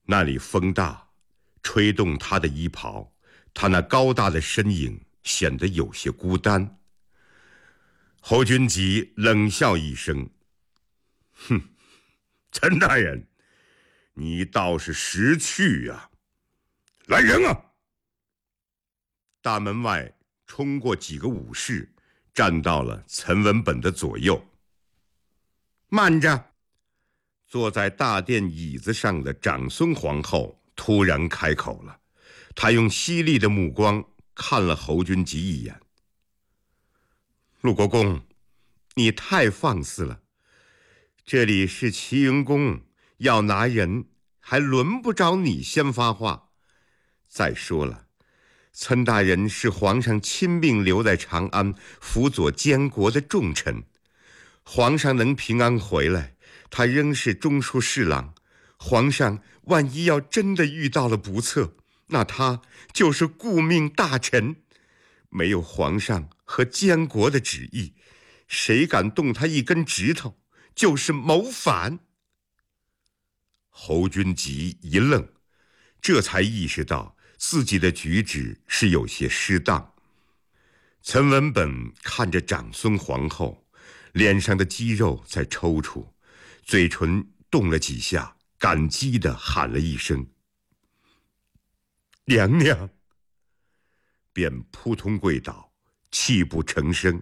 那里风大，吹动他的衣袍，他那高大的身影显得有些孤单。侯君集冷笑一声：“哼，陈大人，你倒是识趣呀！来人啊！”大门外冲过几个武士，站到了岑文本的左右。慢着！坐在大殿椅子上的长孙皇后突然开口了，她用犀利的目光看了侯君集一眼。陆国公，你太放肆了，这里是齐云宫，要拿人还轮不着你先发话。再说了，岑大人是皇上亲命留在长安辅佐监国的重臣，皇上能平安回来，他仍是中书侍郎。皇上万一要真的遇到了不测，那他就是顾命大臣，没有皇上和监国的旨意，谁敢动他一根指头，就是谋反。侯君集一愣，这才意识到自己的举止是有些失当。岑文本看着长孙皇后，脸上的肌肉在抽搐，嘴唇动了几下，感激地喊了一声娘娘，便扑通跪倒，泣不成声。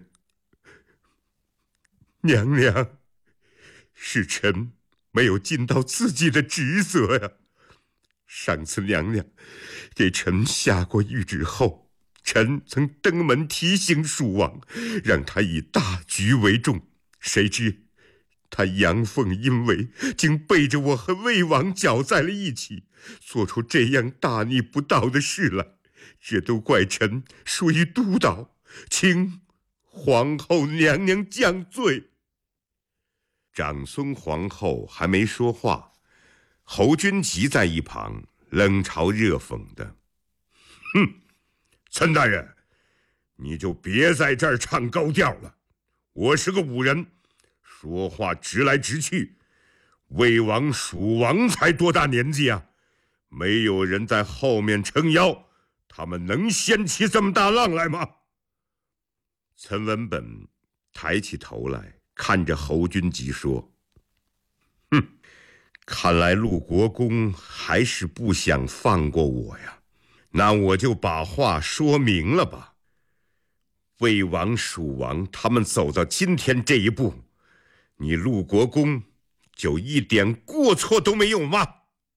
娘娘，是臣没有尽到自己的职责呀。上次娘娘给臣下过谕旨后，臣曾登门提醒蜀王，让他以大局为重，谁知他阳奉阴违，竟背着我和魏王搅在了一起，做出这样大逆不道的事来，这都怪臣疏于督导，请皇后娘娘降罪。长孙皇后还没说话，侯君集在一旁冷嘲热讽的：“哼，岑大人，你就别在这儿唱高调了。我是个武人，说话直来直去。魏王、蜀王才多大年纪啊？没有人在后面撑腰，他们能掀起这么大浪来吗？”岑文本抬起头来，看着侯君集说：“哼，看来陆国公还是不想放过我呀。那我就把话说明了吧。魏王、蜀王他们走到今天这一步，你陆国公就一点过错都没有吗？”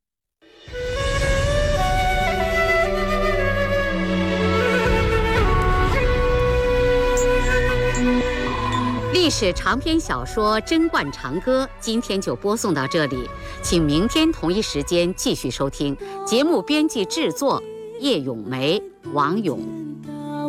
历史长篇小说《贞观长歌》今天就播送到这里，请明天同一时间继续收听。节目编辑制作叶咏梅、王勇。